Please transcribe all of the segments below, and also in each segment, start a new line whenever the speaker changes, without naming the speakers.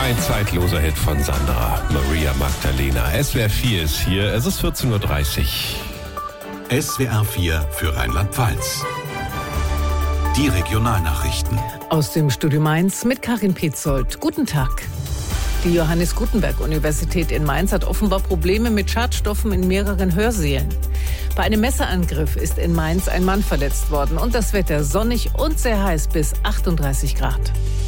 Ein zeitloser Hit von Sandra, Maria Magdalena. SWR 4 ist hier, es ist 14.30 Uhr.
SWR 4 für Rheinland-Pfalz. Die Regionalnachrichten.
Aus dem Studio Mainz mit Karin Petzold. Guten Tag. Die Johannes Gutenberg-Universität in Mainz hat offenbar Probleme mit Schadstoffen in mehreren Hörsälen. Bei einem Messerangriff ist in Mainz ein Mann verletzt worden und das Wetter sonnig und sehr heiß bis 38 Grad.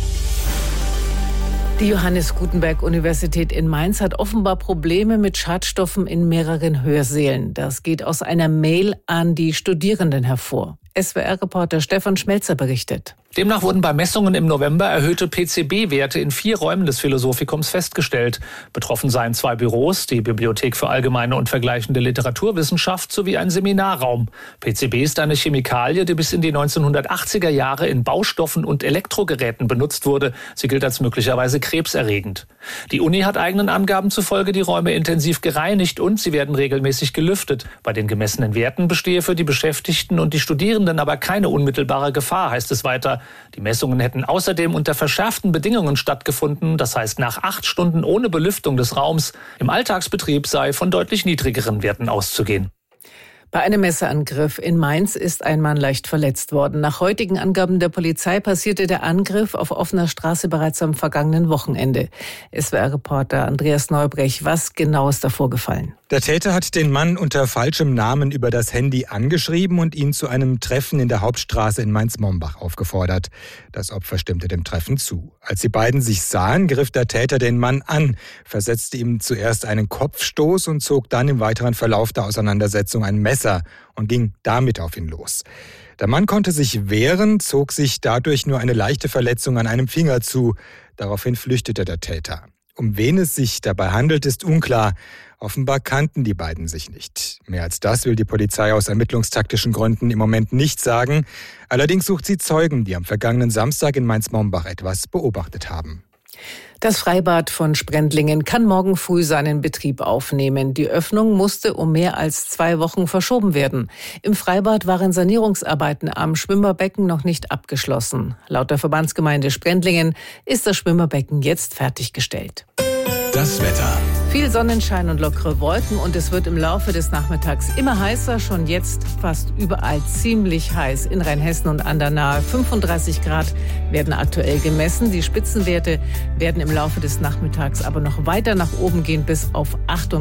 Die Johannes Gutenberg-Universität in Mainz hat offenbar Probleme mit Schadstoffen in mehreren Hörsälen. Das geht aus einer Mail an die Studierenden hervor. SWR-Reporter Stefan Schmelzer berichtet.
Demnach wurden bei Messungen im November erhöhte PCB-Werte in 4 Räumen des Philosophikums festgestellt. Betroffen seien 2 Büros, die Bibliothek für allgemeine und vergleichende Literaturwissenschaft sowie ein Seminarraum. PCB ist eine Chemikalie, die bis in die 1980er Jahre in Baustoffen und Elektrogeräten benutzt wurde. Sie gilt als möglicherweise krebserregend. Die Uni hat eigenen Angaben zufolge die Räume intensiv gereinigt und sie werden regelmäßig gelüftet. Bei den gemessenen Werten bestehe für die Beschäftigten und die Studierenden aber keine unmittelbare Gefahr, heißt es weiter. Die Messungen hätten außerdem unter verschärften Bedingungen stattgefunden, das heißt nach 8 Stunden ohne Belüftung des Raums. Im Alltagsbetrieb sei von deutlich niedrigeren Werten auszugehen.
Bei einem Messerangriff in Mainz ist ein Mann leicht verletzt worden. Nach heutigen Angaben der Polizei passierte der Angriff auf offener Straße bereits am vergangenen Wochenende. SWR-Reporter Andreas Neubrech, was genau ist da vorgefallen?
Der Täter hat den Mann unter falschem Namen über das Handy angeschrieben und ihn zu einem Treffen in der Hauptstraße in Mainz-Mombach aufgefordert. Das Opfer stimmte dem Treffen zu. Als die beiden sich sahen, griff der Täter den Mann an, versetzte ihm zuerst einen Kopfstoß und zog dann im weiteren Verlauf der Auseinandersetzung ein Messer und ging damit auf ihn los. Der Mann konnte sich wehren, zog sich dadurch nur eine leichte Verletzung an einem Finger zu. Daraufhin flüchtete der Täter. Um wen es sich dabei handelt, ist unklar. Offenbar kannten die beiden sich nicht. Mehr als das will die Polizei aus ermittlungstaktischen Gründen im Moment nicht sagen. Allerdings sucht sie Zeugen, die am vergangenen Samstag in Mainz-Mombach etwas beobachtet haben.
Das Freibad von Sprendlingen kann morgen früh seinen Betrieb aufnehmen. Die Öffnung musste um mehr als 2 Wochen verschoben werden. Im Freibad waren Sanierungsarbeiten am Schwimmerbecken noch nicht abgeschlossen. Laut der Verbandsgemeinde Sprendlingen ist das Schwimmerbecken jetzt fertiggestellt.
Das Wetter.
Viel Sonnenschein und lockere Wolken und es wird im Laufe des Nachmittags immer heißer. Schon jetzt fast überall ziemlich heiß. In Rheinhessen und an der Nahe 35 Grad werden aktuell gemessen. Die Spitzenwerte werden im Laufe des Nachmittags aber noch weiter nach oben gehen bis auf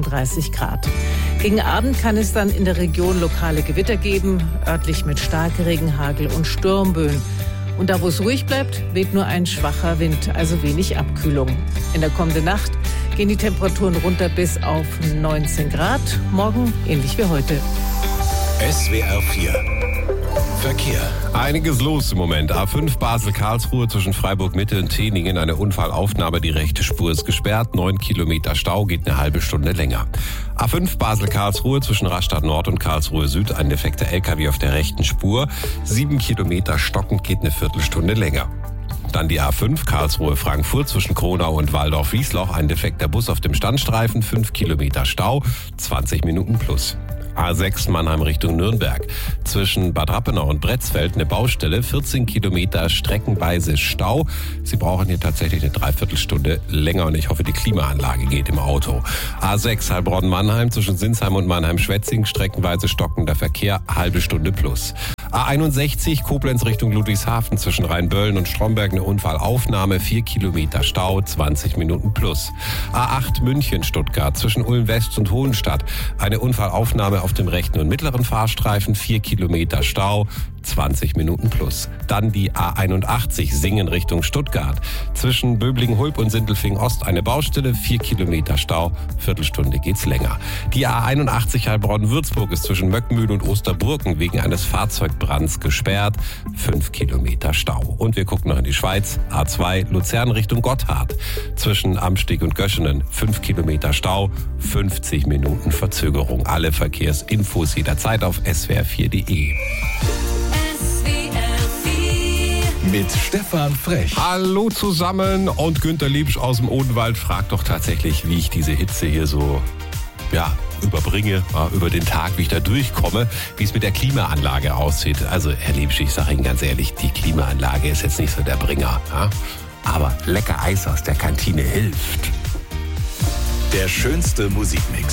38 Grad. Gegen Abend kann es dann in der Region lokale Gewitter geben, örtlich mit Starkregen, Hagel und Sturmböen. Und da, wo es ruhig bleibt, weht nur ein schwacher Wind, also wenig Abkühlung. In der kommenden Nacht gehen die Temperaturen runter bis auf 19 Grad. Morgen ähnlich wie heute.
SWR 4 Verkehr.
Einiges los im Moment. A5 Basel-Karlsruhe zwischen Freiburg-Mitte und Teningen. Eine Unfallaufnahme, die rechte Spur ist gesperrt. 9 Kilometer Stau, geht eine halbe Stunde länger. A5 Basel-Karlsruhe zwischen Rastatt Nord und Karlsruhe Süd. Ein defekter LKW auf der rechten Spur. 7 Kilometer stockend, geht eine Viertelstunde länger. Dann die A5 Karlsruhe-Frankfurt zwischen Kronau und Waldorf-Wiesloch. Ein defekter Bus auf dem Standstreifen. 5 Kilometer Stau, 20 Minuten plus. A6 Mannheim Richtung Nürnberg. Zwischen Bad Rappenau und Bretzfeld eine Baustelle, 14 Kilometer streckenweise Stau. Sie brauchen hier tatsächlich eine Dreiviertelstunde länger und ich hoffe, die Klimaanlage geht im Auto. A6 Heilbronn-Mannheim zwischen Sinsheim und Mannheim-Schwetzing, streckenweise stockender Verkehr, halbe Stunde plus. A61 Koblenz Richtung Ludwigshafen zwischen Rheinböllen und Stromberg eine Unfallaufnahme, 4 Kilometer Stau, 20 Minuten plus. A8 München Stuttgart zwischen Ulm West und Hohenstadt eine Unfallaufnahme auf dem rechten und mittleren Fahrstreifen, 4 Kilometer Stau, 20 Minuten plus. Dann die A81 Singen Richtung Stuttgart. Zwischen Böblingen-Hulb und Sindelfingen-Ost eine Baustelle, 4 Kilometer Stau, Viertelstunde geht's länger. Die A81 Heilbronn-Würzburg ist zwischen Möckmühl und Osterburken wegen eines Fahrzeugbrands gesperrt, 5 Kilometer Stau. Und wir gucken noch in die Schweiz. A2 Luzern Richtung Gotthard. Zwischen Amsteg und Göschenen 5 Kilometer Stau, 50 Minuten Verzögerung. Alle Verkehrsinfos jederzeit auf swr4.de.
Mit Stefan Frech.
Hallo zusammen und Günter Liebsch aus dem Odenwald fragt doch tatsächlich, wie ich diese Hitze hier so überbringe, über den Tag, wie ich da durchkomme, wie es mit der Klimaanlage aussieht. Also Herr Liebsch, ich sage Ihnen ganz ehrlich, die Klimaanlage ist jetzt nicht so der Bringer. Ja? Aber lecker Eis aus der Kantine hilft.
Der schönste Musikmix.